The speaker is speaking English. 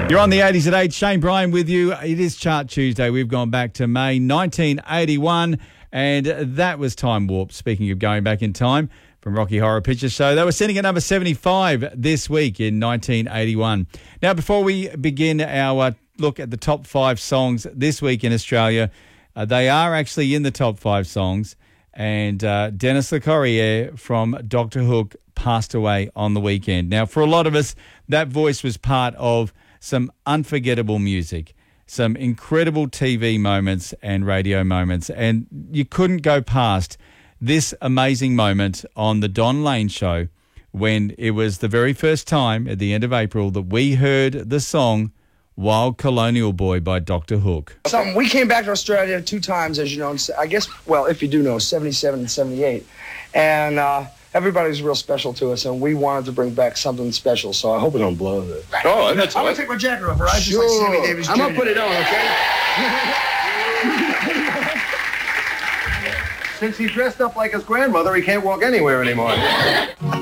You're on the 80s at 8. Shane Bryan with you. It is Chart Tuesday. We've gone back to May 1981, and that was Time Warp. Speaking of going back in time, from Rocky Horror Picture Show. They were sitting at number 75 this week in 1981. Now, before we begin our look at the top 5 songs this week in Australia, they are actually in the top 5 songs, and Denis Lecorrier from Dr. Hook passed away on the weekend. Now, for a lot of us, that voice was part of some unforgettable music, some incredible TV moments and radio moments, and you couldn't go past this amazing moment on the Don Lane Show when it was the very first time at the end of April that we heard the song Wild Colonial Boy by Dr. Hook. We came back to Australia 2 times, as you know, I guess, well, if you do know, 77 and 78. And everybody was real special to us, and we wanted to bring back something special, so I hope we don't blow it. Oh, that's I'm going to take my jacket off, right? Sure. Just like Sammy Davis Jr. I'm going to put it on, okay? Since he dressed up like his grandmother, he can't walk anywhere anymore.